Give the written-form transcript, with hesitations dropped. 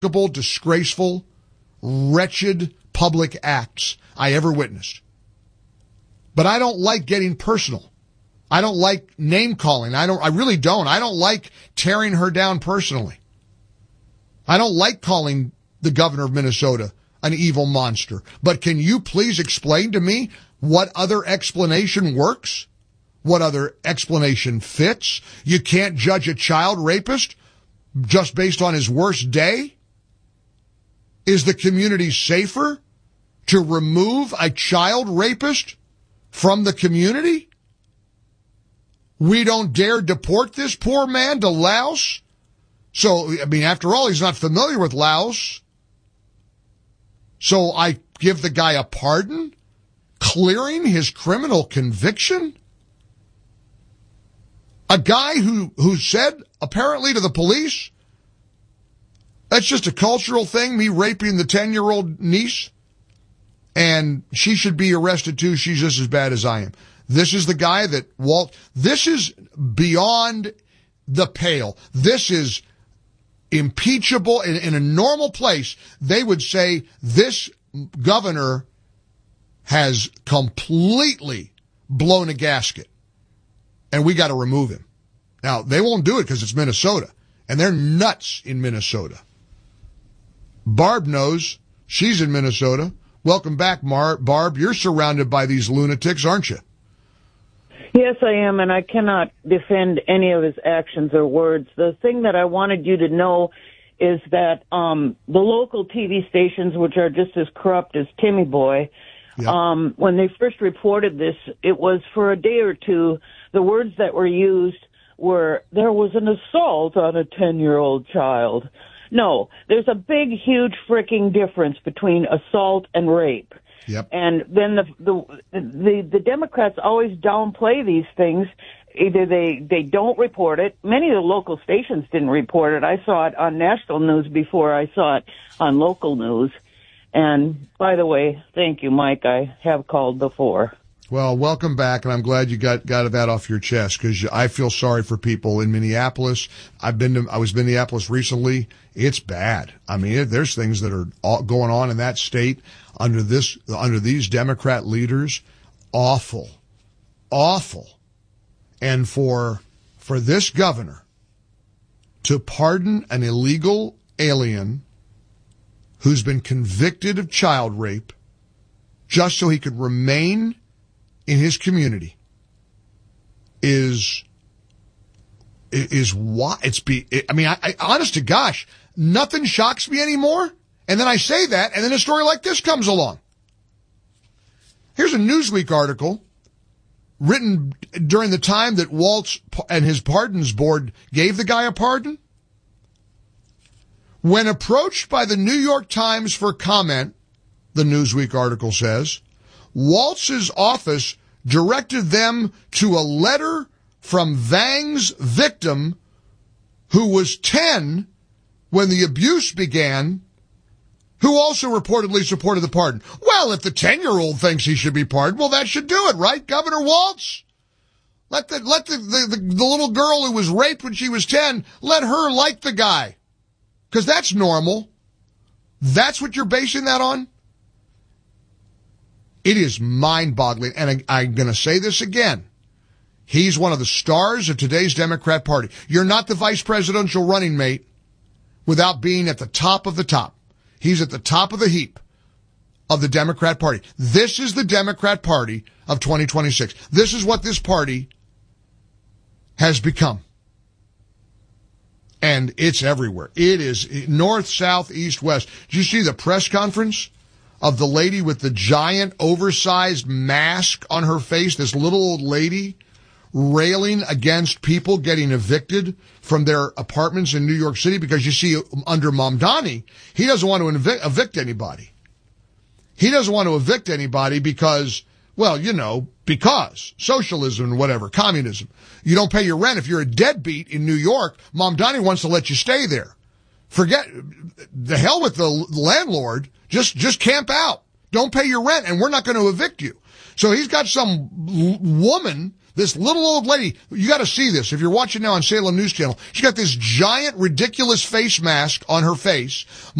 disgraceful, wretched public acts I ever witnessed. But I don't like getting personal. I don't like name calling. I really don't. I don't like tearing her down personally. I don't like calling the governor of Minnesota an evil monster. But can you please explain to me what other explanation works? What other explanation fits? You can't judge a child rapist just based on his worst day? Is the community safer to remove a child rapist from the community? We don't dare deport this poor man to Laos? So, I mean, after all, he's not familiar with Laos. So I give the guy a pardon, clearing his criminal conviction? A guy who said, apparently to the police, that's just a cultural thing, me raping the 10-year-old niece, and she should be arrested too. She's just as bad as I am. This is the guy that this is beyond the pale. This is impeachable. In a normal place, they would say this governor has completely blown a gasket and we got to remove him. Now, they won't do it because it's Minnesota, and they're nuts in Minnesota. Barb knows. She's in Minnesota. Welcome back, Barb. You're surrounded by these lunatics, aren't you? Yes, I am, and I cannot defend any of his actions or words. The thing that I wanted you to know is that the local TV stations, which are just as corrupt as Timmy Boy, yep. When they first reported this, it was for a day or two. The words that were used were, there was an assault on a 10-year-old child. No, there's a big, huge freaking difference between assault and rape. Yep. And then the Democrats always downplay these things. Either they don't report it. Many of the local stations didn't report it. I saw it on national news before I saw it on local news. And by the way, thank you, Mike. I have called before. Well, welcome back, and I'm glad you got that off your chest, because I feel sorry for people in Minneapolis. I was in Minneapolis recently. It's bad. I mean, there's things that are going on in that state under these Democrat leaders. Awful. And for this governor to pardon an illegal alien who's been convicted of child rape just so he could remain in his community is why I honest to gosh, nothing shocks me anymore. And then I say that, and then a story like this comes along. Here's a Newsweek article written during the time that Waltz and his pardons board gave the guy a pardon. When approached by the New York Times for comment, the Newsweek article says, Waltz's office directed them to a letter from Vang's victim, who was 10 when the abuse began, who also reportedly supported the pardon. Well, if the 10-year-old thinks he should be pardoned, well, that should do it, right, Governor Waltz? Let the little girl who was raped when she was 10, let her like the guy. Because that's normal. That's what you're basing that on? It is mind-boggling, and I'm going to say this again. He's one of the stars of today's Democrat Party. You're not the vice presidential running mate without being at the top of the top. He's at the top of the heap of the Democrat Party. This is the Democrat Party of 2026. This is what this party has become. And it's everywhere. It is north, south, east, west. Did you see the press conference of the lady with the giant oversized mask on her face, this little old lady railing against people getting evicted from their apartments in New York City? Because you see, under Mamdani, he doesn't want to evict anybody. He doesn't want to evict anybody because, well, because socialism and whatever, communism. You don't pay your rent. If you're a deadbeat in New York, Mamdani wants to let you stay there. Forget the hell with the landlord. Just camp out. Don't pay your rent, and we're not going to evict you. So he's got some woman This little old lady, you got to see this. If you're watching now on Salem News Channel, she got this giant, ridiculous face mask on her face.